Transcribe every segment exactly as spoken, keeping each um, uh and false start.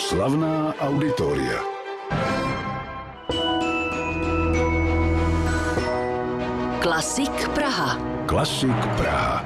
Slavná auditoria. Klasik Praha. Klasik Praha.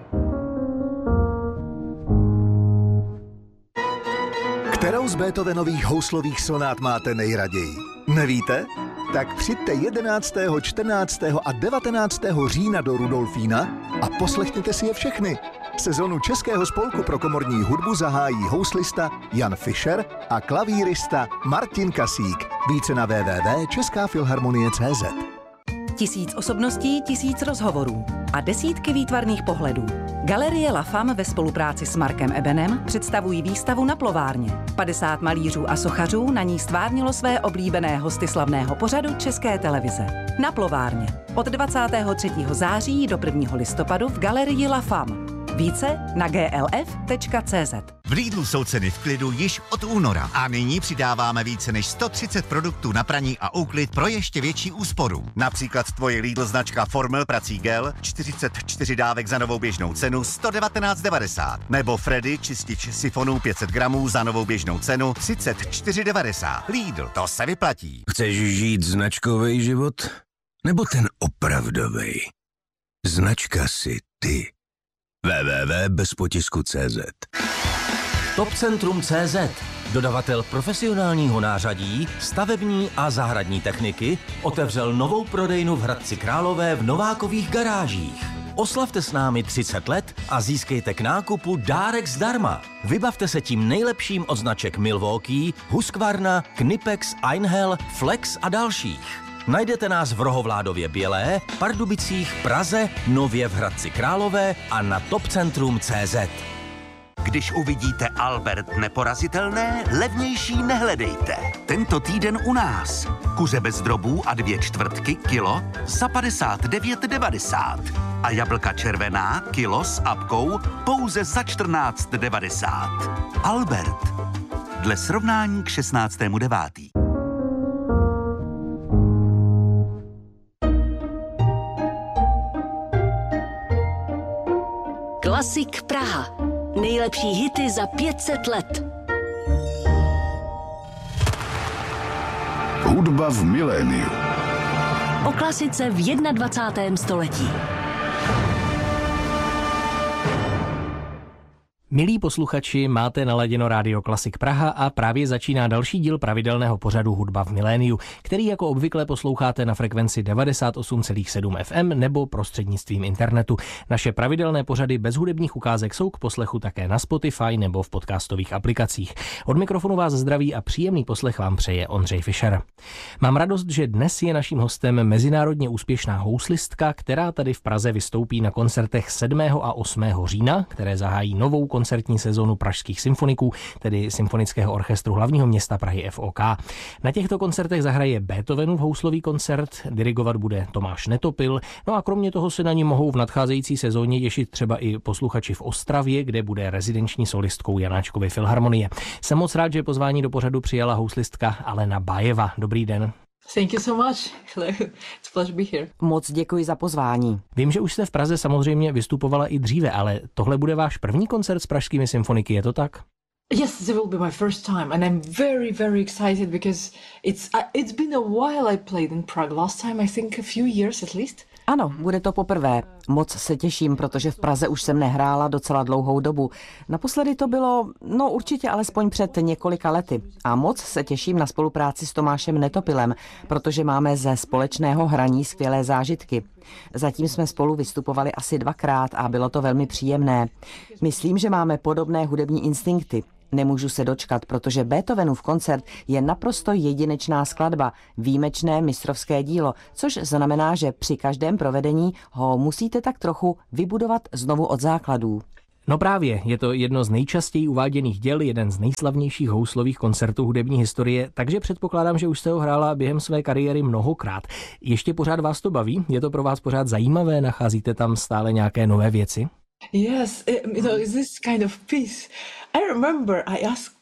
Kterou z Beethovenových houslových sonát máte nejraději? Nevíte? Tak přijďte jedenáctého, čtrnáctého a devatenáctého října do Rudolfína a poslechněte si je všechny. Sezonu Českého spolku pro komorní hudbu zahájí houslista Jan Fischer a klavírista Martin Kasík. Více na w w w tečka česká filharmonie tečka cé zet. Tisíc osobností, tisíc rozhovorů a desítky výtvarných pohledů. Galerie La Femme ve spolupráci s Markem Ebenem představují výstavu Na plovárně. padesát malířů a sochařů na ní stvárnilo své oblíbené hosty slavného pořadu České televize. Na plovárně. Od dvacátého třetího září do prvního listopadu v Galerii La Femme. Více na g l f tečka cé zet. V Lidlu jsou ceny v klidu již od února a nyní přidáváme více než sto třicet produktů na praní a úklid pro ještě větší úsporu. Například tvoje Lidl značka Formel prací gel, čtyřicet čtyři dávek za novou běžnou cenu sto devatenáct devadesát. Nebo Freddy čistič sifonů pět set gramů za novou běžnou cenu třicet čtyři devadesát. Lidl, to se vyplatí. Chceš žít značkový život? Nebo ten opravdový? Značka si ty. w w w tečka bez potisku tečka cé zet. Topcentrum tečka cé zet, dodavatel profesionálního nářadí, stavební a zahradní techniky, otevřel novou prodejnu v Hradci Králové v Novákových garážích. Oslavte s námi třicet let a získejte k nákupu dárek zdarma. Vybavte se tím nejlepším od značek Milwaukee, Husqvarna, Knipex, Einhell, Flex a dalších. Najdete nás v Rohovládově Bělé, Pardubicích, Praze, nově v Hradci Králové a na topcentrum tečka cé zet. Když uvidíte Albert neporazitelné, levnější nehledejte. Tento týden u nás. Kuře bez drobů a dvě čtvrtky kilo za padesát devět devadesát. A jablka červená kilo s apkou pouze za čtrnáct devadesát. Albert. Dle srovnání k šestnáctému devátý. Klasik Praha. Nejlepší hity za pět set let. Hudba v miléniu. O klasice v dvacátém prvním století. Milí posluchači, máte naladěno Rádio Klasik Praha a právě začíná další díl pravidelného pořadu Hudba v miléniu, který jako obvykle posloucháte na frekvenci devadesát osm celá sedm ef em nebo prostřednictvím internetu. Naše pravidelné pořady bez hudebních ukázek jsou k poslechu také na Spotify nebo v podcastových aplikacích. Od mikrofonu vás zdraví a příjemný poslech vám přeje Ondřej Fischer. Mám radost, že dnes je naším hostem mezinárodně úspěšná houslistka, která tady v Praze vystoupí na koncertech sedmého a osmého října, které zahájí novou koncertní sezónu pražských symfoniků, tedy Symfonického orchestru hlavního města Prahy F O K. Na těchto koncertech zahraje Beethovenův houslový koncert, dirigovat bude Tomáš Netopil, no a kromě toho se na ní mohou v nadcházející sezóně těšit třeba i posluchači v Ostravě, kde bude rezidenční solistkou Janáčkovy filharmonie. Jsem moc rád, že pozvání do pořadu přijala houslistka Alena Bájeva. Dobrý den. Thank you so much. Hello. It's a pleasure to be here. Moc děkuji za pozvání. Vím, že už jste v Praze samozřejmě vystupovala i dříve, ale tohle bude váš první koncert s pražskými symfoniky, je to tak? Yes, this will be my first time and I'm very, very excited because it's uh, it's been a while I played in Prague. Last time I think a few years at least. Ano, bude to poprvé. Moc se těším, protože v Praze už jsem nehrála docela dlouhou dobu. Naposledy to bylo, no určitě alespoň před několika lety. A moc se těším na spolupráci s Tomášem Netopilem, protože máme ze společného hraní skvělé zážitky. Zatím jsme spolu vystupovali asi dvakrát a bylo to velmi příjemné. Myslím, že máme podobné hudební instinkty. Nemůžu se dočkat, protože Beethovenův koncert je naprosto jedinečná skladba, výjimečné mistrovské dílo, což znamená, že při každém provedení ho musíte tak trochu vybudovat znovu od základů. No právě, je to jedno z nejčastěji uváděných děl, jeden z nejslavnějších houslových koncertů hudební historie, takže předpokládám, že už jste ho hrála během své kariéry mnohokrát. Ještě pořád vás to baví? Je to pro vás pořád zajímavé? Nacházíte tam stále nějaké nové věci? Yes, you know, is this kind of piece. I remember I asked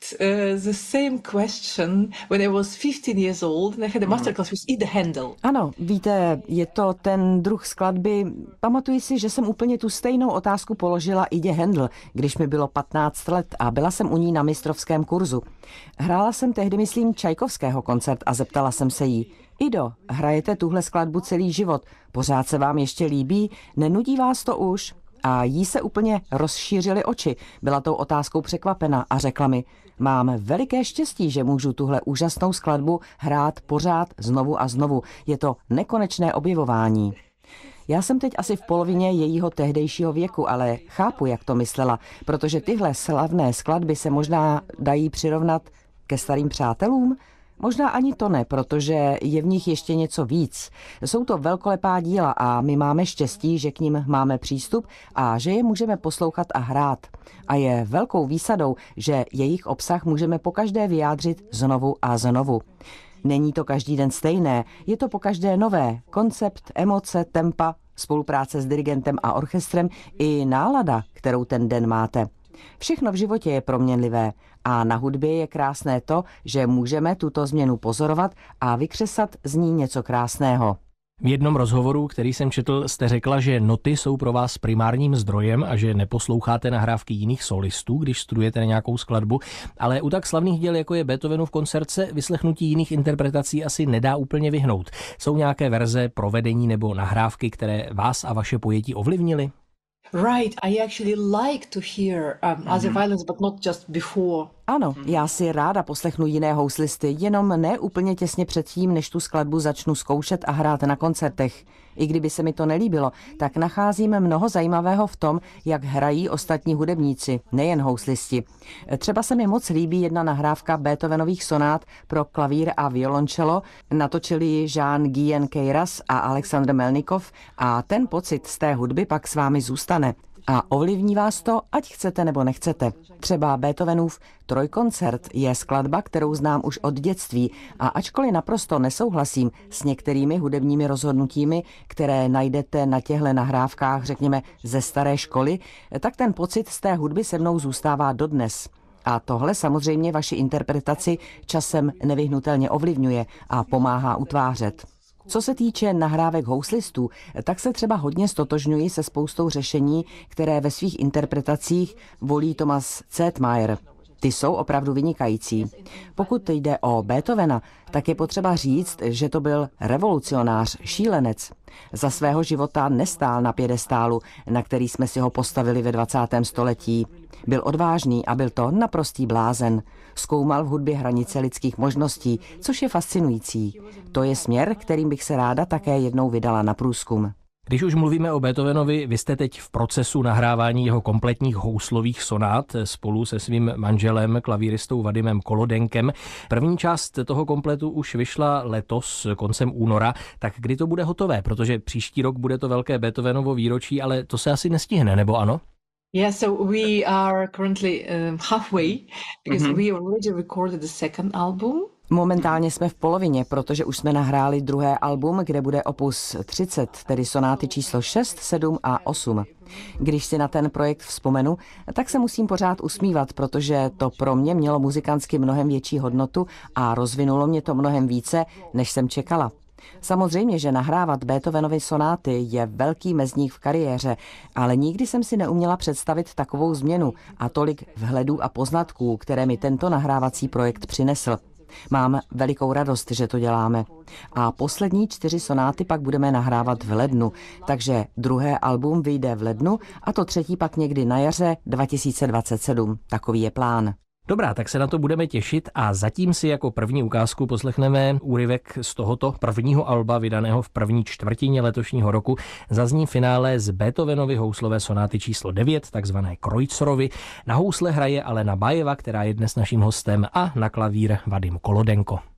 uh, the same question when I was fifteen years old and I had a masterclass with Ida Handel. Ano, víte, je to ten druh skladby. Pamatuji si, že jsem úplně tu stejnou otázku položila Idě Handel, když mi bylo patnáct let a byla jsem u ní na mistrovském kurzu. Hrála jsem tehdy, myslím, Čajkovského koncert a zeptala jsem se jí: Ido, hrajete tuhle skladbu celý život, pořád se vám ještě líbí, nenudí vás to už? A jí se úplně rozšířily oči, byla tou otázkou překvapena a řekla mi: mám veliké štěstí, že můžu tuhle úžasnou skladbu hrát pořád znovu a znovu, je to nekonečné objevování. Já jsem teď asi v polovině jejího tehdejšího věku, ale chápu, jak to myslela, protože tyhle slavné skladby se možná dají přirovnat ke starým přátelům. Možná ani to ne, protože je v nich ještě něco víc. Jsou to velkolepá díla a my máme štěstí, že k nim máme přístup a že je můžeme poslouchat a hrát. A je velkou výsadou, že jejich obsah můžeme pokaždé vyjádřit znovu a znovu. Není to každý den stejné, je to pokaždé nové. Koncept, emoce, tempa, spolupráce s dirigentem a orchestrem i nálada, kterou ten den máte. Všechno v životě je proměnlivé a na hudbě je krásné to, že můžeme tuto změnu pozorovat a vykřesat z ní něco krásného. V jednom rozhovoru, který jsem četl, jste řekla, že noty jsou pro vás primárním zdrojem a že neposloucháte nahrávky jiných solistů, když studujete nějakou skladbu, ale u tak slavných děl, jako je Beethovenův koncert, se vyslechnutí jiných interpretací asi nedá úplně vyhnout. Jsou nějaké verze, provedení nebo nahrávky, které vás a vaše pojetí ovlivnily? Right, I actually like to hear um, other violins, but not just before. Ano, já si ráda poslechnu jiné houslisty, jenom ne úplně těsně předtím, než tu skladbu začnu zkoušet a hrát na koncertech. I kdyby se mi to nelíbilo, tak nacházím mnoho zajímavého v tom, jak hrají ostatní hudebníci, nejen houslisti. Třeba se mi moc líbí jedna nahrávka Beethovenových sonát pro klavír a violončelo, natočili ji Jean-Guyen Queyras a Alexandr Melnikov a ten pocit z té hudby pak s vámi zůstane. A ovlivní vás to, ať chcete nebo nechcete. Třeba Beethovenův Trojkoncert je skladba, kterou znám už od dětství a ačkoliv naprosto nesouhlasím s některými hudebními rozhodnutími, které najdete na těchto nahrávkách, řekněme, ze staré školy, tak ten pocit z té hudby se mnou zůstává dodnes. A tohle samozřejmě vaši interpretaci časem nevyhnutelně ovlivňuje a pomáhá utvářet. Co se týče nahrávek houslistů, tak se třeba hodně stotožňuji se spoustou řešení, které ve svých interpretacích volí Thomas Zetmayer. Ty jsou opravdu vynikající. Pokud jde o Beethovena, tak je potřeba říct, že to byl revolucionář, šílenec. Za svého života nestál na pědestálu, na který jsme si ho postavili ve dvacátém století. Byl odvážný a byl to naprostý blázen. Zkoumal v hudbě hranice lidských možností, což je fascinující. To je směr, kterým bych se ráda také jednou vydala na průzkum. Když už mluvíme o Beethovenovi, vy jste teď v procesu nahrávání jeho kompletních houslových sonát spolu se svým manželem, klavíristou Vadimem Kolodenkem. První část toho kompletu už vyšla letos koncem února, tak kdy to bude hotové? Protože příští rok bude to velké Beethovenovo výročí, ale to se asi nestihne, nebo ano? Yeah, so we are currently um, halfway because mm-hmm. we already recorded the second album. Momentálně jsme v polovině, protože už jsme nahráli druhé album, kde bude opus třicet, tedy sonáty číslo šest, sedm a osm. Když si na ten projekt vzpomenu, tak se musím pořád usmívat, protože to pro mě mělo muzikantsky mnohem větší hodnotu a rozvinulo mě to mnohem více, než jsem čekala. Samozřejmě, že nahrávat Beethovenovy sonáty je velký mezník v kariéře, ale nikdy jsem si neuměla představit takovou změnu a tolik vhledů a poznatků, které mi tento nahrávací projekt přinesl. Mám velikou radost, že to děláme. A poslední čtyři sonáty pak budeme nahrávat v lednu, takže druhé album vyjde v lednu a to třetí pak někdy na jaře dva tisíce dvacet sedm. Takový je plán. Dobrá, tak se na to budeme těšit a zatím si jako první ukázku poslechneme úryvek z tohoto prvního alba vydaného v první čtvrtině letošního roku. Zazní finále z Beethovenovy houslové sonáty číslo devět, takzvané Kreutzerovy. Na housle hraje Alena Bajeva, která je dnes naším hostem, a na klavír Vadim Kolodenko.